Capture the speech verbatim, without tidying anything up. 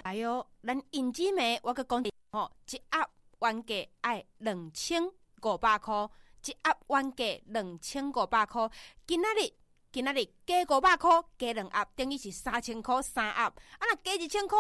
哎哟，咱银姊妹，我佮讲吼，一盒原价爱两千五百块，一盒原价两千五百块。今仔日，今仔日加五百块，加两盒，等于是三千块三盒。啊，若加一千块，